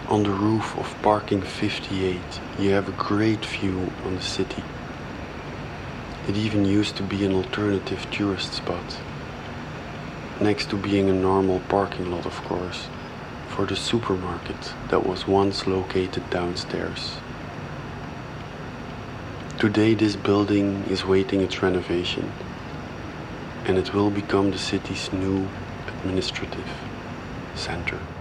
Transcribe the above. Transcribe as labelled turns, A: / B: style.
A: On the roof of parking 58, you have a great view on the city. It even used to be an alternative tourist spot. Next to being a normal parking lot, of course, for the supermarket that was once located downstairs. Today this building is waiting its renovation, and it will become the city's new administrative center.